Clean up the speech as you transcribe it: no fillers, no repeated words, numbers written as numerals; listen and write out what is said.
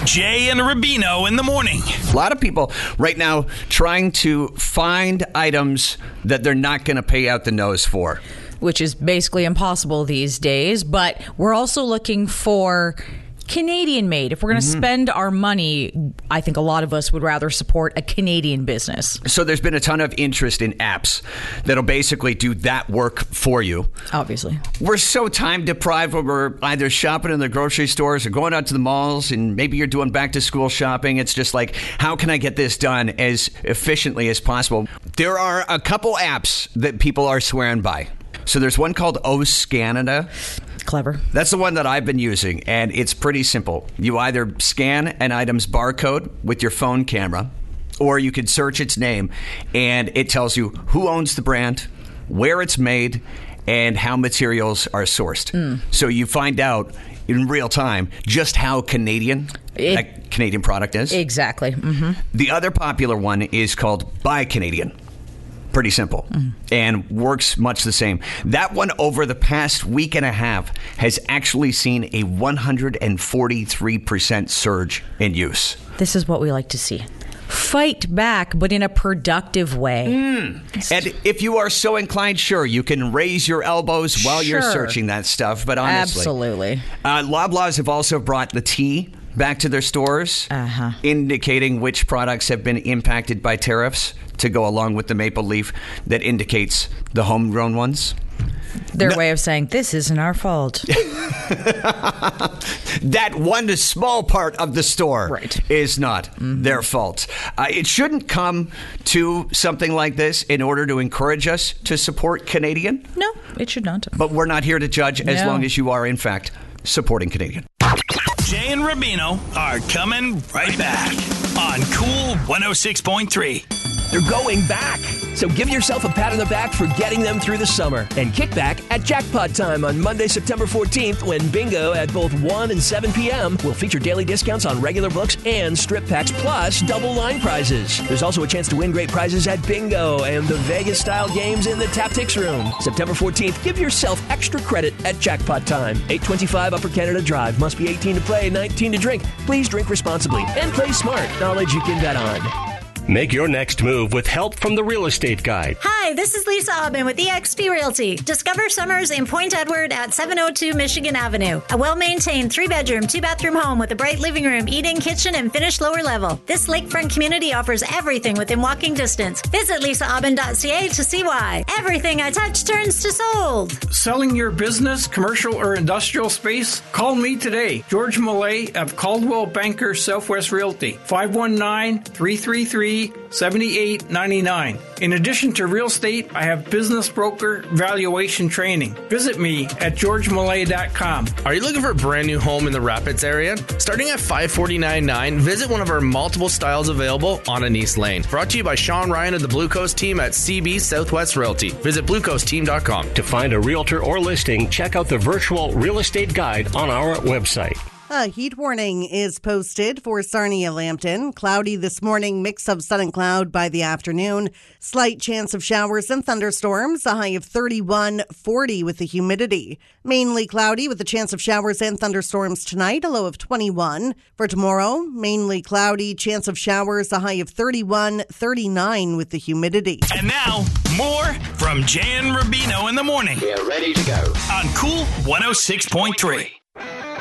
Jay and Rubino in the morning. A lot of people right now trying to find items that they're not going to pay out the nose for. Which is basically impossible these days. But we're also looking for Canadian made. If we're going to spend our money, I think a lot of us would rather support a Canadian business. So there's been a ton of interest in apps that'll basically do that work for you. Obviously. We're so time deprived when we're either shopping in the grocery stores or going out to the malls, and maybe you're doing back to school shopping. It's just like, how can I get this done as efficiently as possible? There are a couple apps that people are swearing by. So there's one called OScanada. Clever. That's the one that I've been using, and it's pretty simple. You either scan an item's barcode with your phone camera, or you can search its name, and it tells you who owns the brand, where it's made, and how materials are sourced. So you find out in real time just how Canadian that Canadian product is. Exactly. The other popular one is called Buy Canadian. Pretty simple and works much the same. That one over the past week and a half has actually seen a 143% surge in use. This is what we like to see. Fight back, but in a productive way. And if you are so inclined, sure, you can raise your elbows while you're searching that stuff. But honestly, absolutely. Loblaws have also brought the tea back to their stores, indicating which products have been impacted by tariffs to go along with the maple leaf that indicates the homegrown ones. Their way of saying, this isn't our fault. That one small part of the store is not their fault. It shouldn't come to something like this in order to encourage us to support Canadian. No, it should not. But we're not here to judge as long as you are, in fact, supporting Canadian. Jay and Rubino are coming right back on Cool 106.3. They're going back. So give yourself a pat on the back for getting them through the summer. And kick back at Jackpot Time on Monday, September 14th, when Bingo at both 1 and 7 p.m. will feature daily discounts on regular books and strip packs, plus double line prizes. There's also a chance to win great prizes at Bingo and the Vegas-style games in the Taptics Room. September 14th, give yourself extra credit at Jackpot Time. 825 Upper Canada Drive. Must be 18 to play, 19 to drink. Please drink responsibly and play smart. Knowledge you can bet on. Make your next move with help from the Real Estate Guide. Hi, this is Lisa Aubin with eXp Realty. Discover summers in Point Edward at 702 Michigan Avenue. A well-maintained 3-bedroom, 2-bathroom home with a bright living room, eat-in kitchen, and finished lower level. This lakefront community offers everything within walking distance. Visit lisaaubin.ca to see why. Everything I touch turns to sold. Selling your business, commercial, or industrial space? Call me today, George Millay of Caldwell Banker Southwest Realty, 519-333-7899. In addition to real estate, I have business broker valuation training. Visit me at georgemillay.com. Are you looking for a brand new home in the Rapids area? Starting at $549.9, visit one of our multiple styles available on Anise Lane. Brought to you by Sean Ryan of the Blue Coast team at CB Southwest Realty. Visit bluecoastteam.com. To find a realtor or listing, check out the virtual real estate guide on our website. A heat warning is posted for Sarnia-Lambton. Cloudy this morning, mix of sun and cloud by the afternoon. Slight chance of showers and thunderstorms, a high of 31-40 with the humidity. Mainly cloudy with a chance of showers and thunderstorms tonight, a low of 21. For tomorrow, mainly cloudy, chance of showers, a high of 31-39 with the humidity. And now, more from Jay and Rubino in the morning. We're ready to go on Cool 106.3.